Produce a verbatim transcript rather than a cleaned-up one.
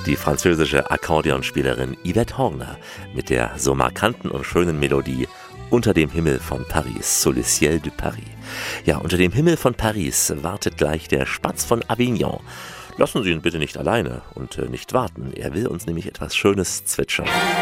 die französische Akkordeonspielerin Yvette Horner mit der so markanten und schönen Melodie Unter dem Himmel von Paris, Sous le ciel de Paris. Ja, unter dem Himmel von Paris wartet gleich der Spatz von Avignon. Lassen Sie ihn bitte nicht alleine und äh, nicht warten, er will uns nämlich etwas Schönes zwitschern.